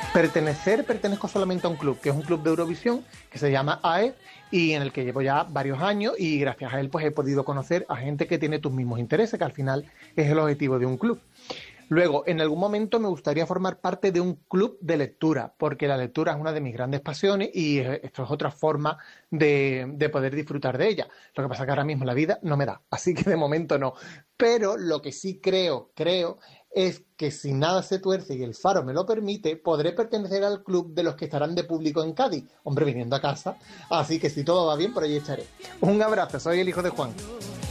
Pertenezco solamente a un club, que es un club de Eurovisión, que se llama AE, y en el que llevo ya varios años, y gracias a él pues he podido conocer a gente que tiene tus mismos intereses, que al final es el objetivo de un club. Luego, en algún momento me gustaría formar parte de un club de lectura, porque la lectura es una de mis grandes pasiones y esto es otra forma de poder disfrutar de ella. Lo que pasa es que ahora mismo la vida no me da, así que de momento no. Pero lo que sí creo es que si nada se tuerce y el Faro me lo permite, podré pertenecer al club de los que estarán de público en Cádiz, hombre, viniendo a casa. Así que si todo va bien, por ahí estaré. Un abrazo, soy el hijo de Juan.